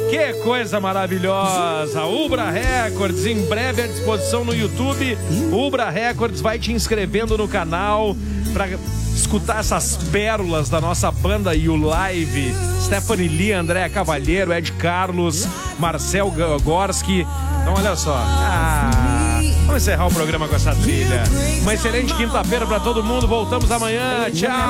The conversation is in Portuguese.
Que coisa maravilhosa! Ubra Records, em breve à disposição no YouTube. Ubra Records vai te inscrevendo no canal para escutar essas pérolas da nossa banda e o live. Stephanie Lee, Andréa Cavalheiro, Ed Carlos, Marcel Gorski. Então olha só. Vamos encerrar o programa com essa trilha. Uma excelente quinta-feira para todo mundo. Voltamos amanhã. Tchau!